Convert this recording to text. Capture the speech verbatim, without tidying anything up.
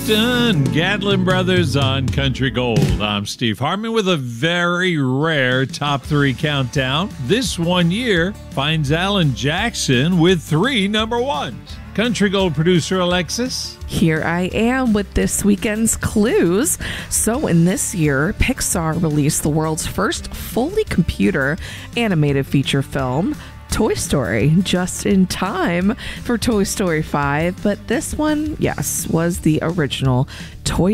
Clapton, Gatlin Brothers on Country Gold. I'm Steve Hartman with a very rare top three countdown. This one year finds Alan Jackson with three number ones. Country Gold producer Alexis. Here I am with this weekend's clues. So in this year, Pixar released the world's first fully computer animated feature film, Toy Story, just in time for Toy Story five. But this one, yes, was the original Toy